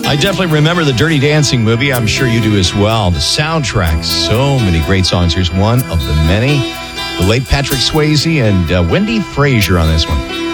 I definitely remember the Dirty Dancing movie. I'm sure you do as well. The soundtrack, so many great songs. Here's one of the many. The late Patrick Swayze and Wendy Frazier on this one.